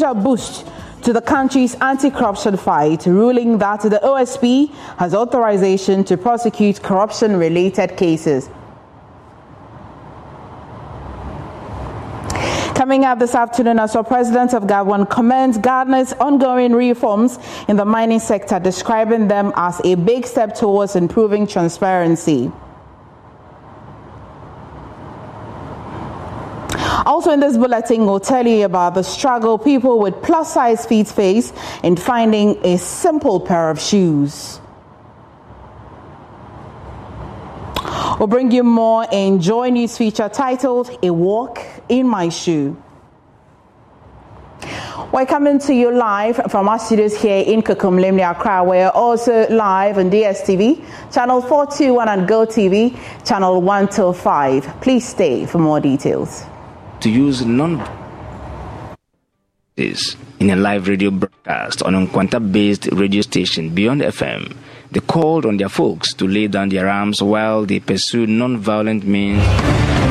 major boost to the country's anti-corruption fight, ruling that the OSP has authorization to prosecute corruption-related cases. Coming up this afternoon, as the President of Gabon commends Ghana's ongoing reforms in the mining sector, describing them as a big step towards improving transparency. Also in this bulletin, we'll tell you about the struggle people with plus-size feet face in finding a simple pair of shoes. We'll bring you more in Joy News feature titled A Walk in My Shoe. We're coming to you live from our studios here in Kokomlemle, Accra. We're also live on DSTV, channel 421 and GoTV, channel 125. Please stay for more details. To use in a live radio broadcast on Nkwanta-based radio station Beyond FM, they called on their folks to lay down their arms while they pursued non-violent means